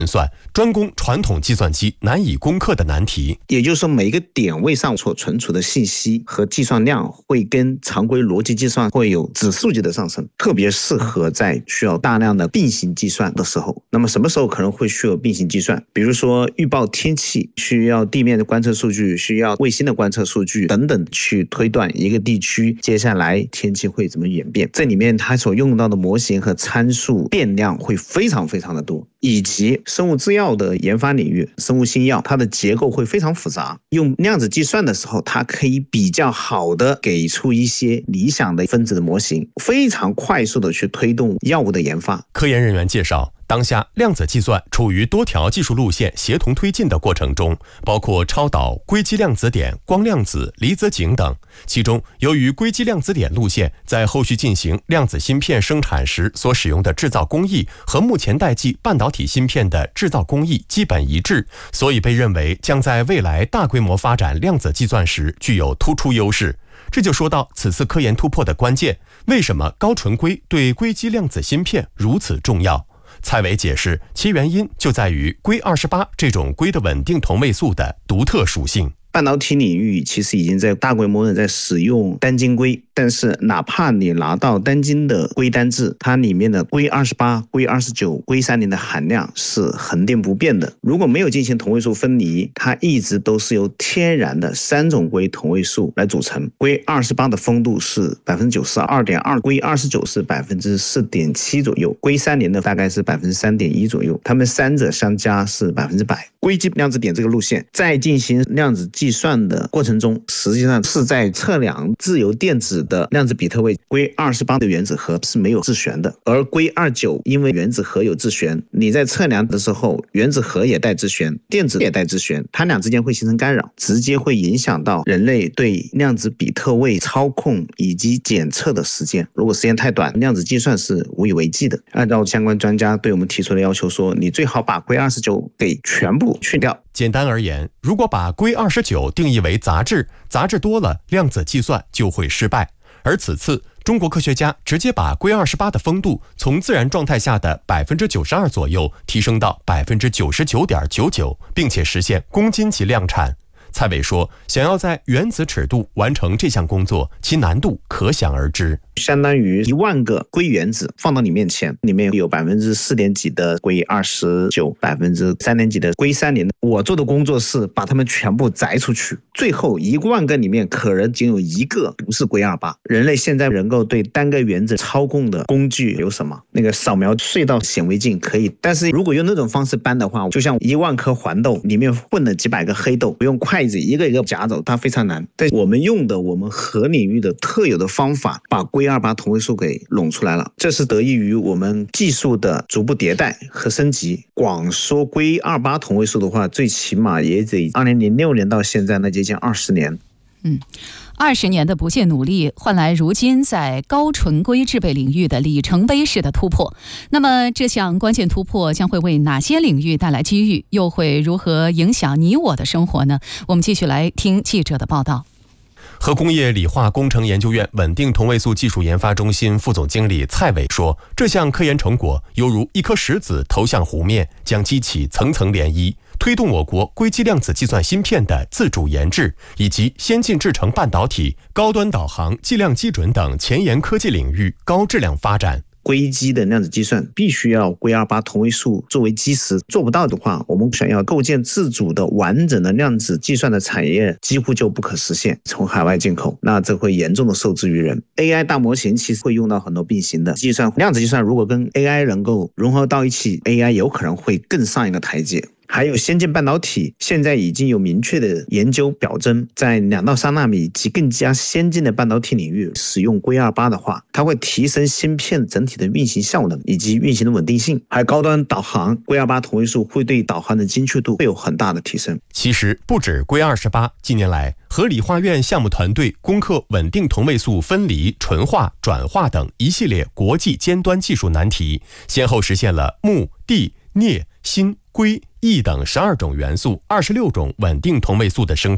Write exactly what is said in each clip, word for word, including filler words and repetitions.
算，专攻传统计算机难以攻克的难题。 也就是说，每一个点位上所存储的信息和计算量会跟常规逻辑计算会有指数级的上升，特别适合在需要大量的并行计算的时候。那么什么时候可能会需要并行计算？比如说预报天气，需要地面的观测数据，需要卫星的观测数据等等，去推断一个地区接下来天气会怎么演变。这里面它所用到的模型和参数变量会非常非常的多，以及生物制药的研发领域，生物新药它的结构会非常复杂，用量子计算的时候，它可以比较好的给出一些理想的分子的模型，非常快速的去推动药物的研发。 科研人员介绍，当下量子计算处于多条技术路线协同推进的过程中，包括超导、硅基量子点、光量子、离子井等。其中，由于硅基量子点路线在后续进行量子芯片生产时所使用的制造工艺和目前代际半导体芯片的制造工艺基本一致，所以被认为将在未来大规模发展量子计算时具有突出优势。这就说到此次科研突破的关键，为什么高纯硅对硅基量子芯片如此重要？蔡伟解释，其原因就在于硅二十八这种硅的稳定同位素的独特属性。 半导体领域其实已经在大规模的在使用单晶硅，但是哪怕你拿到单晶的硅单质，它里面的硅二十八、硅二十九、硅三零的含量是恒定不变的。如果没有进行同位素分离，它一直都是由天然的三种硅同位素来组成。硅二十八的丰度是 百分之九十二点二， 硅二十九是 百分之四点七 左右，硅三零的大概是 百分之三点一 左右，它们三者相加是百分之百。硅基量子点这个路线在进行量子计算的过程中，实际上是在测量自由电子的量子比特位。硅二十八的原子核是没有自旋的，而硅二十九因为原子核有自旋，你在测量的时候原子核也带自旋，电子也带自旋，它俩之间会形成干扰，直接会影响到人类对量子比特位操控以及检测的时间。如果时间太短，量子计算是无以为继的。按照相关专家对我们提出的要求说，你最好把硅二十九给全部去掉。 简单而言，如果把硅二十九定义为杂质，杂质多了，量子计算就会失败。而此次中国科学家直接把硅二十八的丰度从自然状态下的 百分之九十二 左右提升到 百分之九十九点九九， 并且实现公斤级量产。蔡伟说，想要在原子尺度完成这项工作，其难度可想而知。 相当于一万个硅原子放到你面前，里面有百分之四点几的硅二十九，百分之三点几的硅三零。我做的工作是把它们全部摘出去，最后一万个里面可能仅有一个不是硅二十八。人类现在能够对单个原子操控的工具有什么？那个扫描隧道显微镜可以，但是如果用那种方式搬的话，就像一万颗黄豆里面混了几百个黑豆，不用筷子一个一个夹走，它非常难。但我们用的我们核领域的特有的方法，把硅二十八同位素给拢出来了，这是得益于我们技术的逐步迭代和升级。光说硅二十八同位素的话，最起码也得二零零六年到现在，那接近二十年。 嗯，二十年的不懈努力，换来如今在高纯硅制备领域的里程碑式的突破。那么，这项关键突破将会为哪些领域带来机遇，又会如何影响你我的生活呢？我们继续来听记者的报道。 核工业理化工程研究院稳定同位素技术研发中心副总经理蔡伟说，这项科研成果犹如一颗石子投向湖面，将激起层层涟漪，推动我国硅基量子计算芯片的自主研制，以及先进制程半导体、高端导航、计量基准等前沿科技领域高质量发展。 硅基的量子计算必须要硅二十八同位素作为基石，做不到的话，我们想要构建自主的完整的量子计算的产业几乎就不可实现，从海外进口，那这会严重的受制于人。 A I 大模型其实会用到很多并行的计算，量子计算如果跟 A I 能够融合到一起， A I 有可能会更上一个台阶。还有先进半导体，现在已经有明确的研究表征，在两到三纳米及更加先进的半导体领域使用硅二十八的话，它会提升芯片整体的运行效能以及运行的稳定性。还有高端导航，硅二十八同位素会对导航的精确度会有很大的提升。 其实不止硅二十八，近年来核理化院项目团队攻克稳定同位素分离、纯化、转化等一系列国际尖端技术难题，先后实现了钼、锑、镍、锌、硅、铱等十二种元素、二十六种稳定同位素的生产。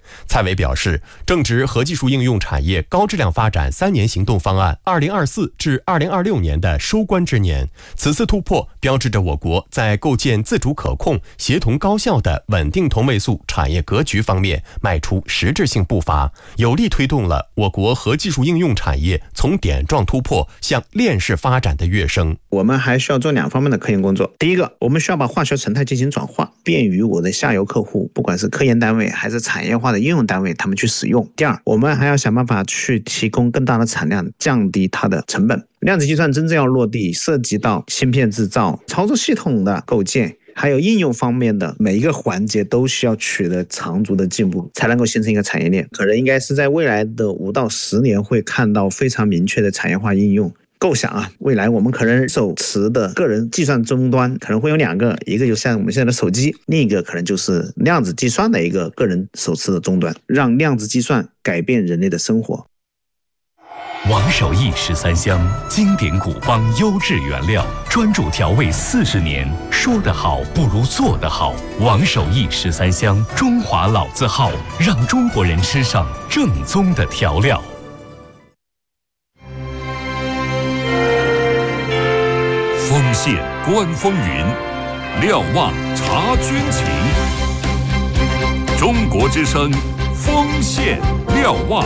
蔡伟表示，正值核技术应用产业高质量发展三年行动方案二零二四至二零二六年的收官之年，此次突破标志着我国在构建自主可控、协同高效的稳定同位素产业格局方面迈出实质性步伐，有力推动了我国核技术应用产业从点状突破向链式发展的跃升。 我们还需要做两方面的科研工作。第一个，我们需要把化学成态进行转化，便于我的下游客户，不管是科研单位还是产业化的应用单位，他们去使用。第二，我们还要想办法去提供更大的产量，降低它的成本。量子计算真正要落地，涉及到芯片制造、操作系统的构建，还有应用方面的每一个环节都需要取得长足的进步，才能够形成一个产业链。可能应该是在未来的五到十年会看到非常明确的产业化应用。构想啊，未来我们可能手持的个人计算终端可能会有两个，一个就像我们现在的手机，另一个可能就是量子计算的一个个人手持的终端，让量子计算改变人类的生活。 王守义十三香，经典古方优质原料，专注调味四十年，说得好不如做得好。王守义十三香，中华老字号，让中国人吃上正宗的调料。 锋线观风云，瞭望察军情。中国之声，锋线瞭望。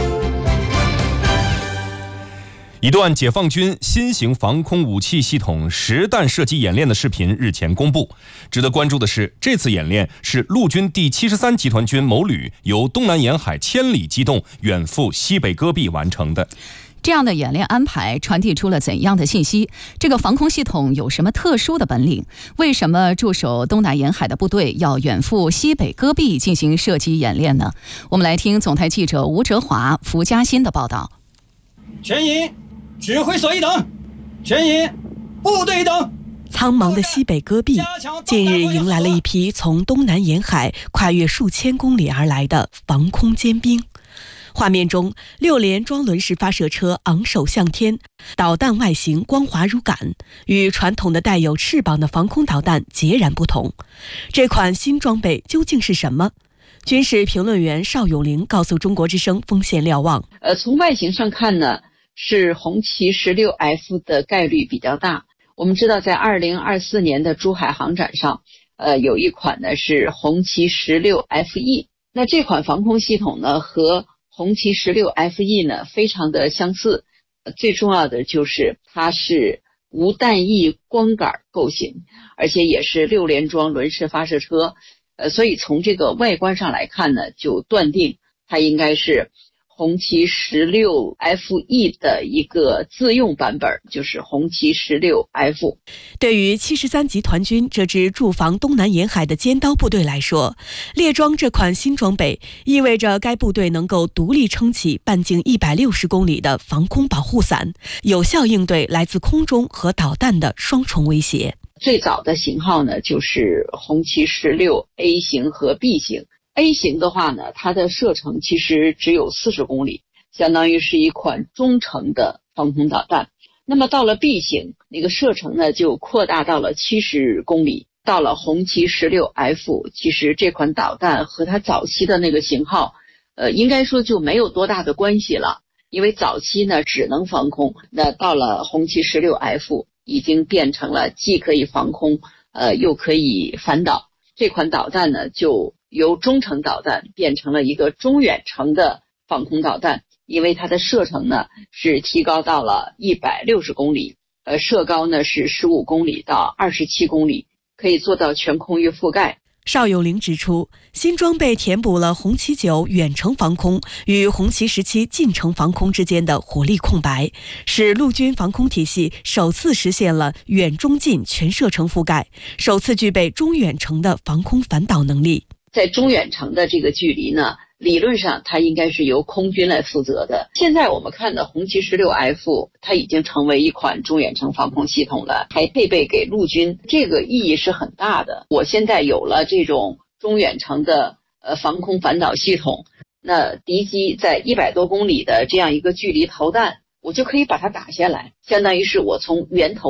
一段解放军新型防空武器系统实弹射击演练的视频日前公布。值得关注的是，这次演练是陆军第七十三集团军某旅由东南沿海千里机动远赴西北戈壁完成的。 这样的演练安排传递出了怎样的信息？这个防空系统有什么特殊的本领？为什么驻守东南沿海的部队要远赴西北戈壁进行射击演练呢？我们来听总台记者吴哲华、福嘉欣的报道。 全营指挥所一等，全营部队一等。 苍茫的西北戈壁近日迎来了一批从东南沿海跨越数千公里而来的防空尖兵。画面中，六连装轮式发射车昂首向天，导弹外形光滑如杆，与传统的带有翅膀的防空导弹截然不同。这款新装备究竟是什么？军事评论员邵永玲告诉中国之声锋线瞭望： 呃，从外形上看呢，是红旗 十六 F 的概率比较大。我们知道，在二零二四年的珠海航展上，呃，有一款呢是红旗 十六 F E。那这款防空系统呢，和红旗 十六 F E 呢非常的相似，最重要的就是它是无弹翼光杆构型，而且也是六连装轮式发射车，呃，所以从这个外观上来看呢，就断定它应该是红旗 十六 F E 的一个自用版本，就是红旗 十六 F。 对于七十三集团军这支驻防东南沿海的尖刀部队来说，列装这款新装备意味着该部队能够独立撑起半径一百六十公里的防空保护伞，有效应对来自空中和导弹的双重威胁。 最早的型号呢，就是红旗 十六 A 型和 B 型。A 型的话呢，它的射程其实只有四十公里，相当于是一款中程的防空导弹。那么到了 B 型，那个射程呢就扩大到了七十公里。到了红旗 十六 F， 其实这款导弹和它早期的那个型号，呃，应该说就没有多大的关系了。因为早期呢只能防空，那到了红旗 十六 F， 已经变成了既可以防空，呃，又可以反导。这款导弹呢就由中程导弹变成了一个中远程的防空导弹，因为它的射程呢是提高到了一百六十公里，呃，射高呢是十五公里到二十七公里，可以做到全空域覆盖。 邵友玲指出，新装备填补了红旗九远程防空与红旗十七近程防空之间的火力空白，使陆军防空体系首次实现了远中近全射程覆盖，首次具备中远程的防空反导能力。 在中远程的这个距离呢，理论上它应该是由空军来负责的。现在我们看的红旗 十六 F， 它已经成为一款中远程防空系统了，还配备给陆军，这个意义是很大的。我现在有了这种中远程的呃防空反导系统，那敌机在一百多公里的这样一个距离投弹，我就可以把它打下来，相当于是我从源头上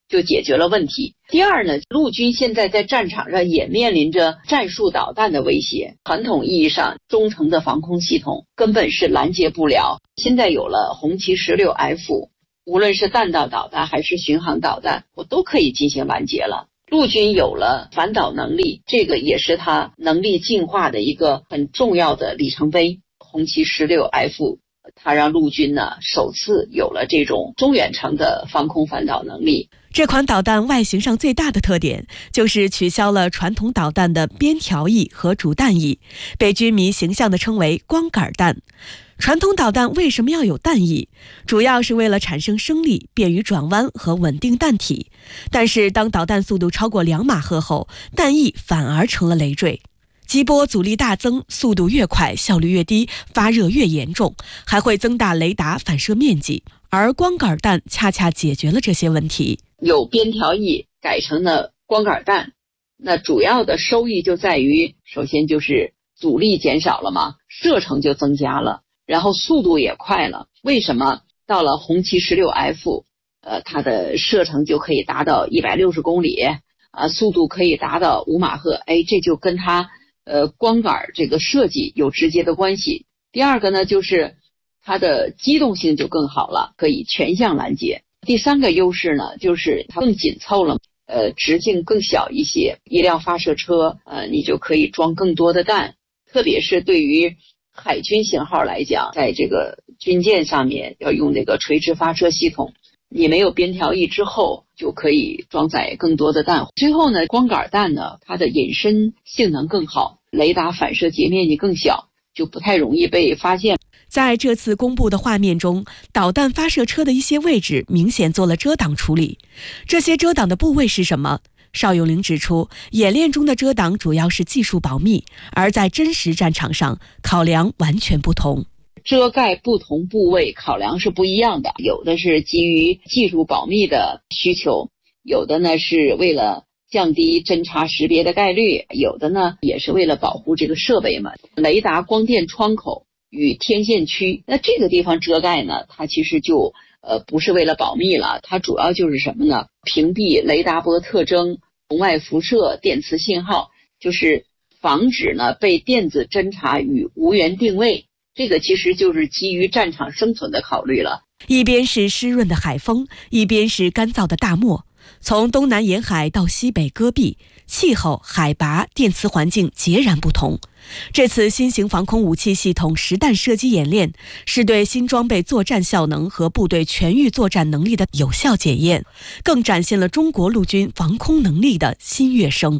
就解决了问题。第二呢，陆军现在在战场上也面临着战术导弹的威胁，传统意义上中程的防空系统根本是拦截不了。现在有了红旗 十六 F， 无论是弹道导弹还是巡航导弹，我都可以进行拦截了。陆军有了反导能力，这个也是它能力进化的一个很重要的里程碑。红旗 十六 F 它让陆军呢首次有了这种中远程的防空反导能力。 这款导弹外形上最大的特点就是取消了传统导弹的边条翼和主弹翼，被军迷形象地称为光杆弹。传统导弹为什么要有弹翼？主要是为了产生升力，便于转弯和稳定弹体。但是当导弹速度超过两马赫后，弹翼反而成了累赘。击波阻力大增，速度越快，效率越低，发热越严重，还会增大雷达反射面积。而光杆弹恰恰解决了这些问题。 有边条翼改成了光杆弹，那主要的收益就在于，首先就是阻力减少了嘛，射程就增加了，然后速度也快了。为什么到了红旗 十六 F， 呃，它的射程就可以达到一百六十公里啊，速度可以达到五马赫？哎，这就跟它呃光杆这个设计有直接的关系。第二个呢，就是它的机动性就更好了，可以全向拦截。第三个优势呢，就是它更紧凑了，呃，直径更小一些，一辆发射车，呃，你就可以装更多的弹。特别是对于海军型号来讲，在这个军舰上面要用这个垂直发射系统，你没有边条翼之后，就可以装载更多的弹。最后呢，光杆弹呢，它的隐身性能更好，雷达反射截面积更小，就不太容易被发现。 在这次公布的画面中，导弹发射车的一些位置明显做了遮挡处理。这些遮挡的部位是什么？邵永龄指出，演练中的遮挡主要是技术保密，而在真实战场上，考量完全不同。 遮盖不同部位考量是不一样的，有的是基于技术保密的需求，有的呢是为了降低侦察识别的概率，有的呢也是为了保护这个设备嘛。雷达光电窗口与天线区，那这个地方遮盖呢，它其实就呃不是为了保密了，它主要就是什么呢？屏蔽雷达波特征、红外辐射、电磁信号，就是防止呢被电子侦察与无源定位。这个其实就是基于战场生存的考虑了。 一边是湿润的海风，一边是干燥的大漠，从东南沿海到西北戈壁，气候、海拔、电磁环境截然不同。这次新型防空武器系统实弹射击演练，是对新装备作战效能和部队全域作战能力的有效检验，更展现了中国陆军防空能力的新跃升。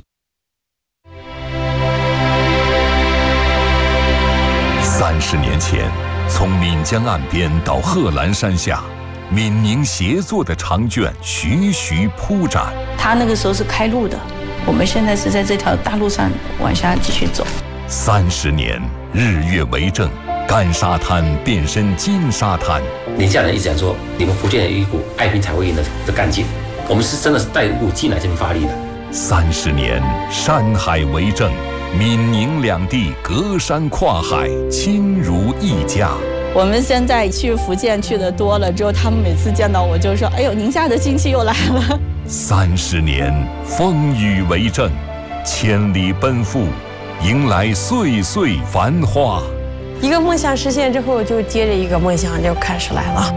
三十年前，从岷江岸边到贺兰山下，闽宁协作的长卷徐徐铺展。 他那个时候是开路的，我们现在是在这条大路上往下继续走。 三十年，日月为证，干沙滩变身金沙滩。 宁夏人一直讲说，你们福建有一股爱拼才会赢的的干劲，我们是真的是带入劲来这边发力的。 三十年，山海为证。闽宁两地隔山跨海，亲如一家。 我们现在去福建去的多了之后，他们每次见到我就说：“哎呦，宁夏的亲戚又来了。” 三十年，风雨为证，千里奔赴，迎来岁岁繁花。 一个梦想实现之后，就接着一个梦想就开始来了。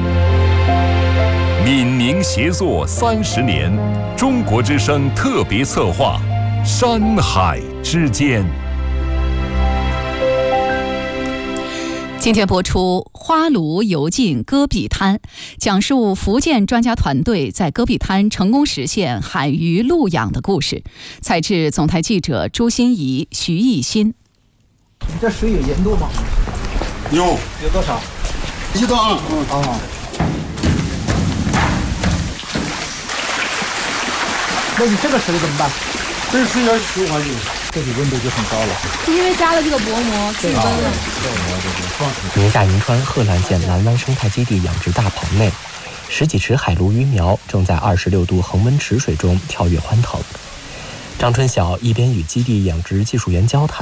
闽宁协作三十年，中国之声特别策划。山海之间， 今天播出《花炉游进戈壁滩》，讲述福建专家团队在戈壁滩成功实现海鱼陆养的故事。采制总台记者朱欣怡、徐艺新。 你这水有盐度吗？ 有。 有多少？ 一到二。嗯哦。那你这个水怎么办？ 这个水要循环进去， 这里温度就很高了。 因为加了这个薄膜，气温了。 宁夏银川贺兰县南湾生态基地养殖大棚内，十几池海鲈鱼苗正在二十六度恒温池水中跳跃欢腾。张春晓一边与基地养殖技术员交谈，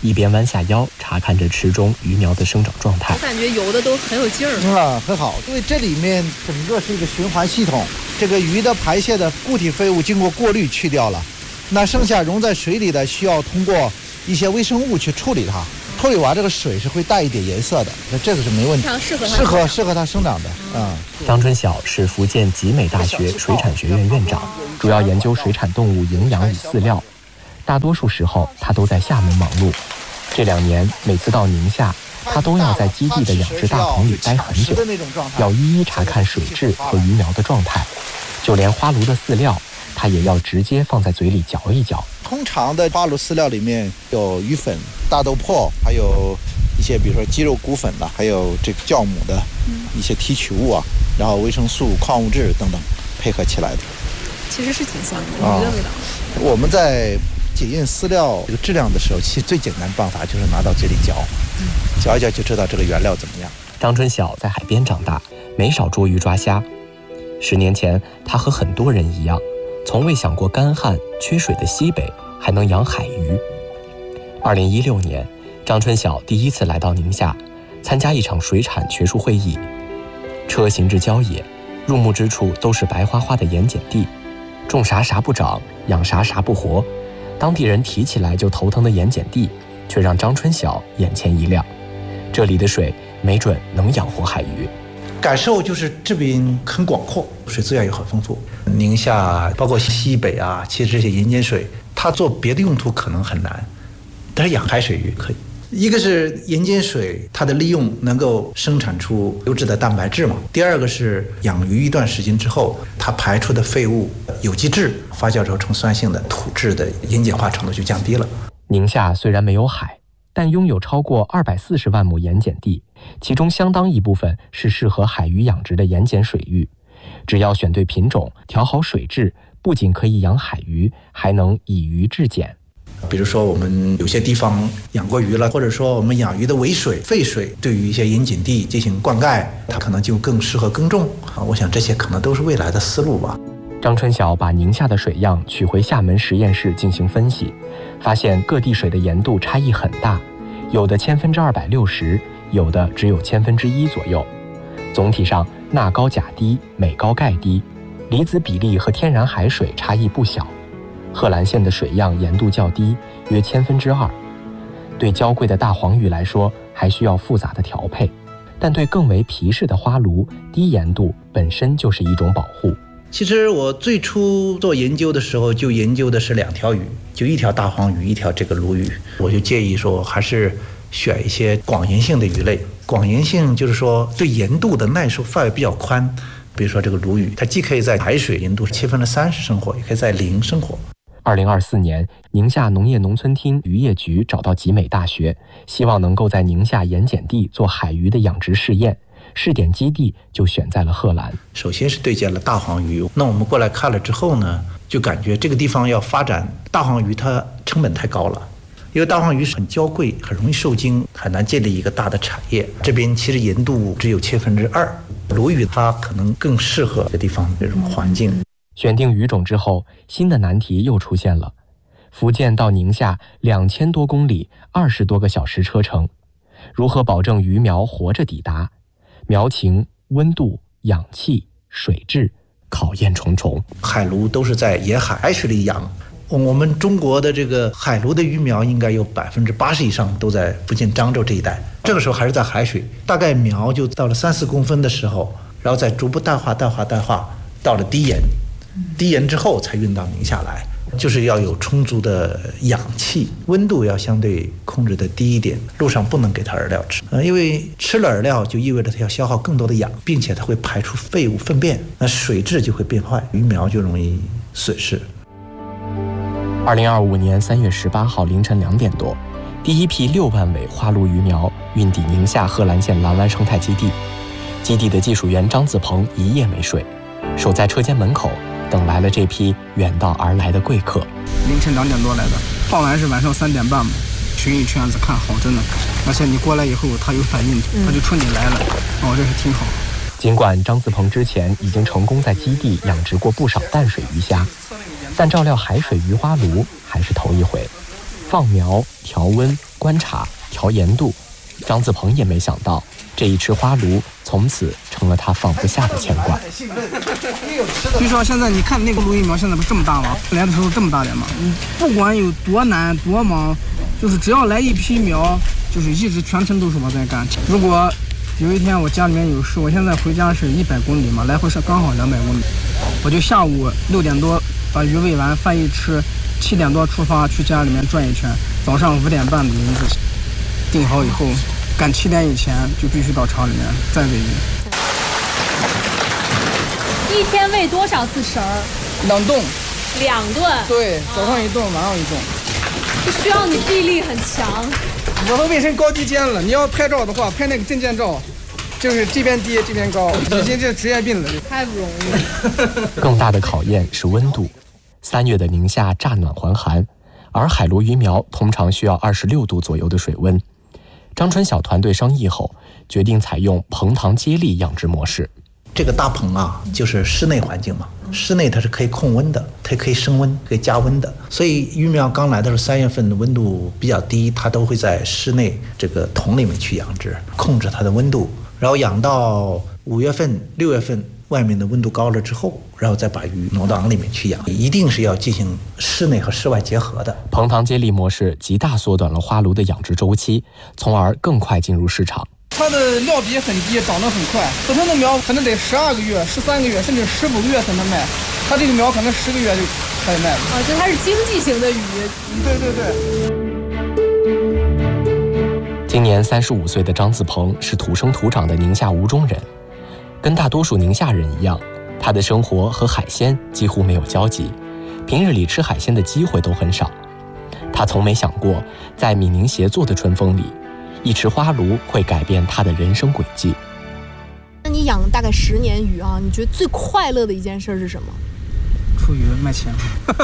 一边弯下腰查看着池中鱼苗的生长状态。 我感觉游的都很有劲儿。 嗯，很好，因为这里面整个是一个循环系统，这个鱼的排泄的固体废物经过过滤去掉了，那剩下溶在水里的需要通过一些微生物去处理它，处理完这个水是会带一点颜色的，那这个是没问题， 适合适合适合它生长的。嗯， 张春晓是福建集美大学水产学院院长，主要研究水产动物营养与饲料。大多数时候他都在厦门忙碌。这两年每次到宁夏，他都要在基地的养殖大棚里待很久，要一一查看水质和鱼苗的状态，就连花炉的饲料他也要直接放在嘴里嚼一嚼。 通常的花炉饲料里面有鱼粉、大豆粕，还有一些比如说鸡肉骨粉的，还有这个酵母的一些提取物啊，然后维生素、矿物质等等配合起来的。 其实是挺香的，鱼的味道。 我们在检验饲料这个质量的时候，其实最简单的办法就是拿到嘴里嚼，嚼一嚼就知道这个原料怎么样。 张春晓在海边长大，没少捉鱼抓虾。十年前，他和很多人一样，从未想过干旱缺水的西北还能养海鱼。二零一六年，张春晓第一次来到宁夏，参加一场水产学术会议。车行至郊野，入目之处都是白花花的盐碱地，种啥啥不长，养啥啥不活。当地人提起来就头疼的盐碱地，却让张春晓眼前一亮。这里的水没准能养活海鱼。 感受就是这边很广阔，水资源也很丰富。宁夏包括西北啊，其实这些盐碱水，它做别的用途可能很难，但是养海水鱼可以。一个是盐碱水，它的利用能够生产出优质的蛋白质嘛。第二个是养鱼一段时间之后，它排出的废物有机质发酵之后成酸性的土质的盐碱化程度就降低了。 宁夏虽然没有海，但拥有超过二百四十万亩盐碱地，其中相当一部分是适合海鱼养殖的盐碱水域。只要选对品种，调好水质，不仅可以养海鱼，还能以鱼制碱。 比如说我们有些地方养过鱼了，或者说我们养鱼的尾水、废水对于一些盐碱地进行灌溉，它可能就更适合耕种啊。我想这些可能都是未来的思路吧。 张春晓把宁夏的水样取回厦门实验室进行分析，发现各地水的盐度差异很大，有的千分之二百六十，有的只有千分之一左右。总体上钠高钾低，镁高钙低，离子比例和天然海水差异不小。贺兰县的水样盐度较低，约千分之二。对娇贵的大黄鱼来说，还需要复杂的调配，但对更为皮实的花鲈，低盐度本身就是一种保护。 其实我最初做研究的时候，就研究的是两条鱼，就一条大黄鱼，一条这个鲈鱼。我就建议说，还是选一些广盐性的鱼类。广盐性就是说对盐度的耐受范围比较宽。比如说这个鲈鱼，它既可以在海水盐度七分之三十生活，也可以在零生活。 二零二四年，宁夏农业农村厅渔业局找到集美大学，希望能够在宁夏盐碱地做海鱼的养殖试验，试点基地就选在了贺兰。 首先是对接了大黄鱼，那我们过来看了之后呢，就感觉这个地方要发展大黄鱼，它成本太高了。因为大黄鱼是很娇贵，很容易受精，很难建立一个大的产业。这边其实盐度只有千分之二，鲈鱼它可能更适合这地方这种环境。 选定鱼种之后，新的难题又出现了。福建到宁夏两千多公里，二十多个小时车程，如何保证鱼苗活着抵达？苗情、温度、氧气、水质，考验重重。 海鲈都是在沿海海水里养。我们中国的这个海鲈的鱼苗应该有百分之八十以上都在福建漳州这一带，这个时候还是在海水，大概苗就到了三四公分的时候，然后再逐步淡化淡化淡化，到了低盐，低盐之后才运到宁夏来，就是要有充足的氧气，温度要相对控制的低一点，路上不能给它饵料吃，呃，因为吃了饵料就意味着它要消耗更多的氧，并且它会排出废物粪便，那水质就会变坏，鱼苗就容易损失。 二零二五年三月十八号凌晨两点多，第一批六万尾花鲈鱼苗运抵宁夏贺兰县蓝湾生态基地。基地的技术员张子鹏一夜没睡，守在车间门口，等来了这批远道而来的贵客。 凌晨两点多来的，放完是晚上三点半嘛，群一圈子看好着呢。而且你过来以后，他有反应，他就冲你来了，哦，这是挺好。 尽管张子鹏之前已经成功在基地养殖过不少淡水鱼虾，但照料海水鱼花鲈还是头一回。 放苗、调温、观察、调盐度。张子鹏也没想到，这一池花炉从此成了他放不下的牵挂。 据说现在你看那个芦苇苗现在不是这么大吗？来的时候这么大点嘛。你不管有多难多忙，就是只要来一批苗，就是一直全程都是我在干。如果有一天我家里面有事，我现在回家是一百公里嘛，来回是刚好两百公里，我就下午六点多把鱼喂完，饭一吃，七点多出发去家里面转一圈，早上五点半的银子定好以后，赶七点以前就必须到厂里面再喂鱼。 一天喂多少次食儿？ 两顿。 两顿？ 对，早上一顿，晚上一顿。 这需要你臂力很强。 我都喂成高低肩了，你要拍照的话，拍那个证件照，就是这边低这边高，已经这职业病了， 太不容易了。 更大的考验是温度。三月的宁夏乍暖还寒，而海螺鱼苗通常需要二十六度左右的水温。张春晓团队商议后，决定采用棚塘接力养殖模式。 这个大棚啊，就是室内环境嘛，室内它是可以控温的，它可以升温，可以加温的。所以鱼苗刚来的时候，三月份的温度比较低，它都会在室内这个桶里面去养殖，控制它的温度，然后养到五月份、六月份，外面的温度高了之后，然后再把鱼挪到缸里面去养，一定是要进行室内和室外结合的。 棚塘接力模式极大缩短了花鲈的养殖周期，从而更快进入市场。 它的料比很低，长得很快。普通的苗可能得十二个月、十三个月，甚至十五个月才能卖。它这个苗可能十个月就开始卖了。 啊，就它是经济型的鱼。 对对对。今年三十五岁的张子鹏是土生土长的宁夏吴忠人，跟大多数宁夏人一样，他的生活和海鲜几乎没有交集，平日里吃海鲜的机会都很少。他从没想过，在闽宁协作的春风里，一池花鲈会改变他的人生轨迹。 那你养大概十年鱼啊，你觉得最快乐的一件事是什么？ 出鱼卖钱。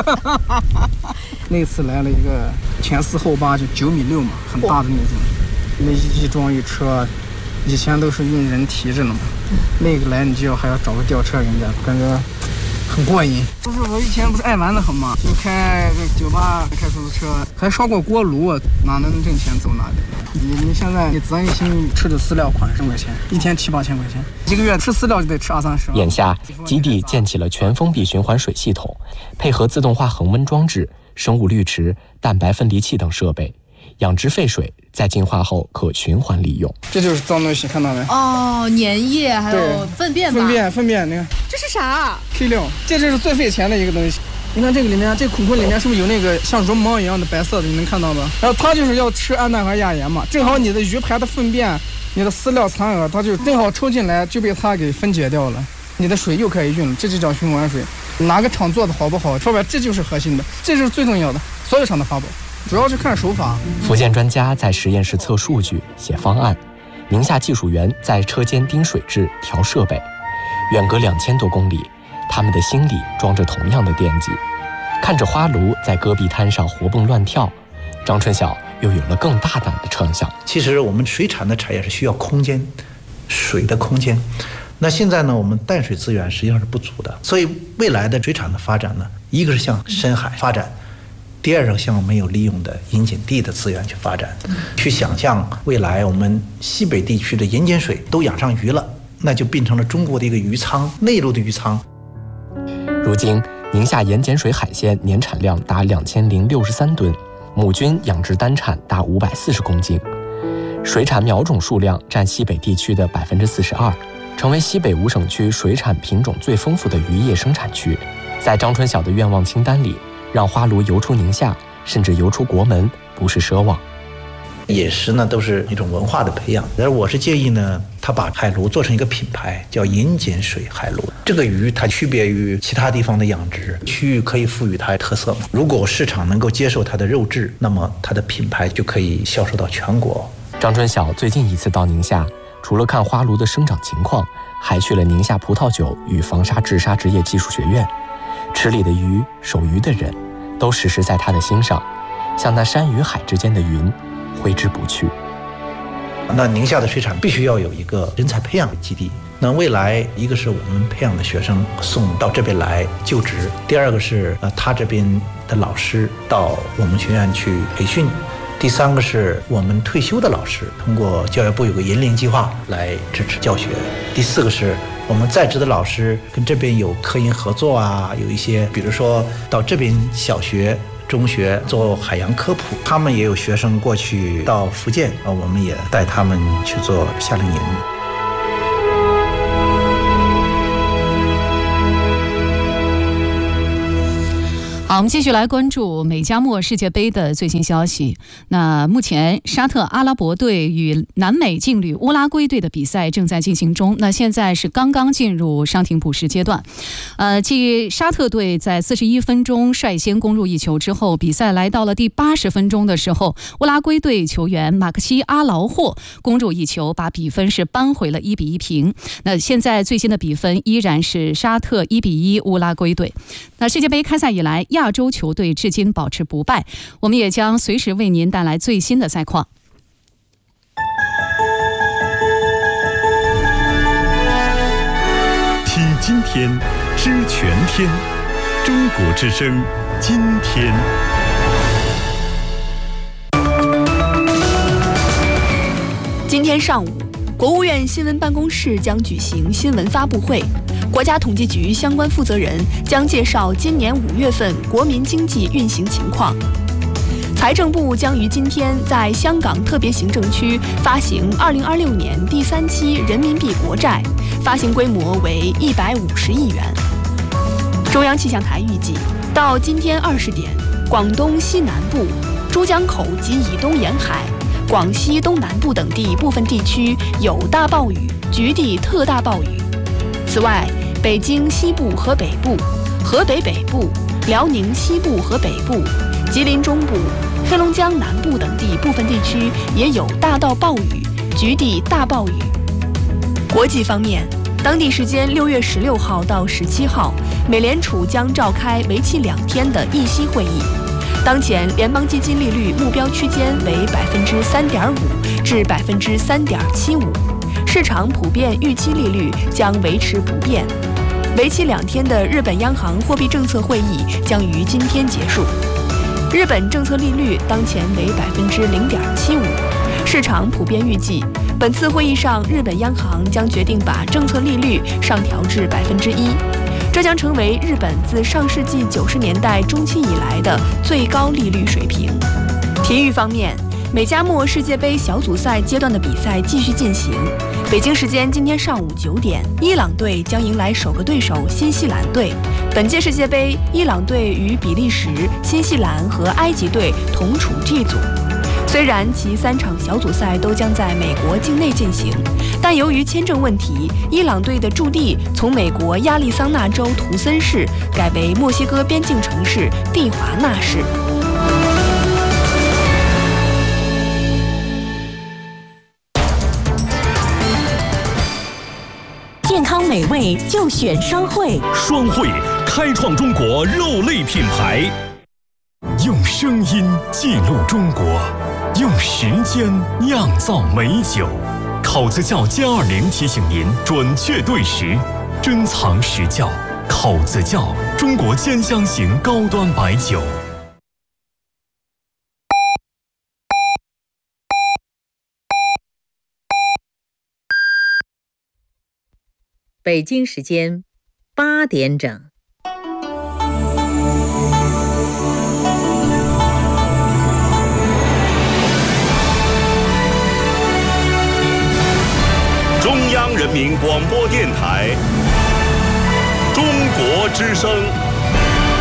那次来了一个前四后八，就九米六嘛，很大的那种。那一装一车，以前都是用人提着呢嘛，那个来你就要还要找个吊车给人家，感觉很过瘾。不是我以前不是爱玩的很嘛，就开这酒吧，开出租车，还烧过锅炉，哪能挣钱走哪里。你你现在你咱一心吃的饲料款十块钱，一天七八千块钱，一个月吃饲料就得吃二三十。 眼下基地建起了全封闭循环水系统，配合自动化恒温装置、生物滤池、蛋白分离器等设备，养殖废水在净化后可循环利用。 这就是脏东西，看到没？ 哦，粘液还有粪便吧？ 粪便，粪便，你看。 这是啥？ 废料，这就是最费钱的一个东西。你看这个里面，这孔孔里面是不是有那个像绒毛一样的白色的？你能看到吗？然后它就是要吃氨氮和亚盐嘛，正好你的鱼排的粪便、你的饲料残饵，它就正好抽进来，就被它给分解掉了。你的水又可以用了，这就叫循环水。哪个厂做的好不好？说白，这就是核心的，这是最重要的。所有厂的法宝，主要是看手法。 福建专家在实验室测数据、写方案，宁夏技术员在车间盯水质、调设备，远隔两千多公里。他们的心里装着同样的惦记，看着花鲈在戈壁滩上活蹦乱跳，张春晓又有了更大胆的畅想。 其实我们水产的产业是需要空间，水的空间。那现在呢，我们淡水资源实际上是不足的，所以未来的水产的发展呢，一个是向深海发展，第二个向没有利用的引井地的资源去发展，去想象未来我们西北地区的盐碱水都养上鱼了，那就变成了中国的一个鱼仓，内陆的鱼仓。 如今，宁夏盐碱水海鲜年产量达两千零六十三吨，母菌养殖单产达五百四十公斤，水产苗种数量占西北地区的百分之四十二，成为西北五省区水产品种最丰富的渔业生产区。在张春晓的愿望清单里，让花鲈游出宁夏，甚至游出国门，不是奢望。 饮食呢都是一种文化的培养，而我是建议呢，他把海鲈做成一个品牌，叫盐碱水海鲈。这个鱼它区别于其他地方的养殖区域，可以赋予它特色嘛。如果市场能够接受它的肉质，那么它的品牌就可以销售到全国。 张春晓最近一次到宁夏，除了看花鲈的生长情况，还去了宁夏葡萄酒与防沙治沙职业技术学院。池里的鱼、守鱼的人，都时时在他的心上，像那山与海之间的云，挥之不去。 那宁夏的水产必须要有一个人才培养基地。那未来一个是我们培养的学生送到这边来就职，第二个是呃他这边的老师到我们学院去培训，第三个是我们退休的老师通过教育部有个引领计划来支持教学，第四个是我们在职的老师跟这边有科研合作啊，有一些比如说到这边小学中学做海洋科普，他们也有学生过去到福建啊，我们也带他们去做夏令营。 好，我们继续来关注美加墨世界杯的最新消息。那目前沙特阿拉伯队与南美劲旅乌拉圭队的比赛正在进行中，那现在是刚刚进入伤停补时阶段。呃，继沙特队在四十一分钟率先攻入一球之后，比赛来到了第八十分钟的时候，乌拉圭队球员马克西阿劳霍攻入一球，把比分是扳回了一比一平。那现在最新的比分依然是沙特一比一乌拉圭队。那世界杯开赛以来，亚洲球队至今保持不败，我们也将随时为您带来最新的赛况。 听今天，知全天，中国之声，今天。 今天上午，国务院新闻办公室将举行新闻发布会。国家统计局相关负责人将介绍今年五月份国民经济运行情况。财政部将于今天在香港特别行政区发行二零二六年第三期人民币国债，发行规模为一百五十亿元。中央气象台预计，到今天二十点，广东西南部、珠江口及以东沿海、广西东南部等地部分地区有大暴雨，局地特大暴雨。此外，北京西部和北部、河北北部、辽宁西部和北部、吉林中部、黑龙江南部等地部分地区也有大到暴雨，局地大暴雨。国际方面，当地时间六月十六号到十七号，美联储将召开为期两天的议息会议。当前联邦基金利率目标区间为百分之三点五至百分之三点七五。市场普遍预期利率将维持不变。为期两天的日本央行货币政策会议将于今天结束。日本政策利率当前为百分之零点七五。市场普遍预计，本次会议上日本央行将决定把政策利率上调至百分之一，这将成为日本自上世纪九十年代中期以来的最高利率水平。体育方面，美加墨世界杯小组赛阶段的比赛继续进行。北京时间今天上午九点，伊朗队将迎来首个对手新西兰队。本届世界杯，伊朗队与比利时、新西兰和埃及队同处 G 组。虽然其三场小组赛都将在美国境内进行，但由于签证问题，伊朗队的驻地从美国亚利桑那州图森市改为墨西哥边境城市蒂华纳市。 健康美味就选双汇， 双汇开创中国肉类品牌，用声音记录中国，用时间酿造美酒。口子窖歼二零提醒您准确对时，珍藏实窖。口子窖，中国兼香型高端白酒。 北京时间八点整。 中央人民广播电台，中国之声。